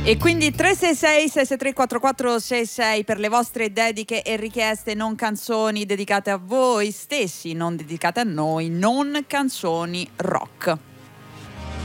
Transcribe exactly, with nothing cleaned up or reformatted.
E quindi tre sei sei sei sei tre quattro quattro sei sei per le vostre dediche e richieste, non canzoni dedicate a voi stessi, non dedicate a noi, non canzoni rock.